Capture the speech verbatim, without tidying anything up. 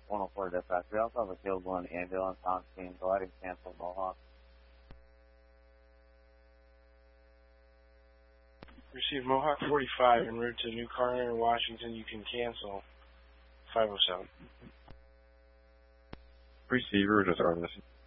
one oh four dispatch. We also have a field one ambulance on scene. Go ahead and cancel Mohawk. Receive Mohawk forty-five en route to New Carter in Washington. You can cancel five oh seven. Receiver, just our listen.